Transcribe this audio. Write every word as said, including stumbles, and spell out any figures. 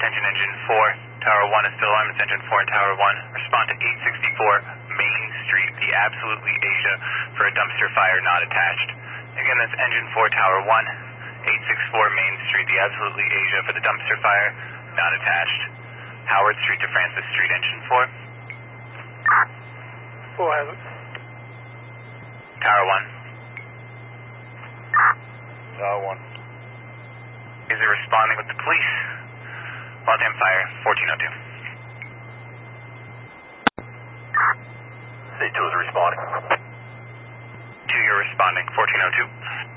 Attention engine four, tower one is still alarmed. It's engine four and tower one. Respond to eight sixty-four Main Street, the Absolutely Asia, for a dumpster fire not attached. Again, that's engine four, tower one, eight sixty-four Main Street, the Absolutely Asia, for the dumpster fire not attached. Howard Street to Francis Street, engine four. four has it. Tower one. Tower one. Is it responding with the police? Waltham Fire, fourteen oh two. C two is responding. two, you're responding, fourteen oh two.